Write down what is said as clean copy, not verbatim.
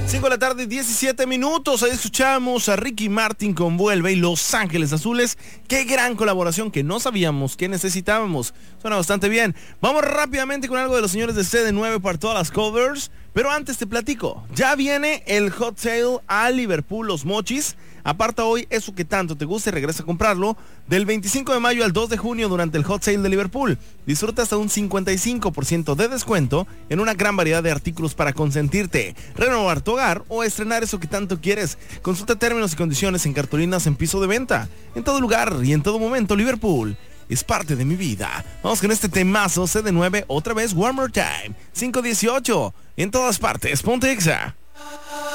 5 de la tarde, 17 minutos. Ahí escuchamos a Ricky Martin con Vuelve y Los Ángeles Azules. Qué gran colaboración que no sabíamos que necesitábamos. Suena bastante bien. Vamos rápidamente con algo de los señores de CD9 para todas las covers. Pero antes te platico. Ya viene el Hot Sale a Liverpool Los Mochis. Aparta hoy eso que tanto te gusta y regresa a comprarlo. Del 25 de mayo al 2 de junio durante el Hot Sale de Liverpool. Disfruta hasta un 55% de descuento en una gran variedad de artículos para consentirte, renovar tu hogar o estrenar eso que tanto quieres. Consulta términos y condiciones en cartulinas en piso de venta. En todo lugar y en todo momento, Liverpool es parte de mi vida. Vamos con este temazo CD9, otra vez One More Time. 5:18 en todas partes. Ponte Exa.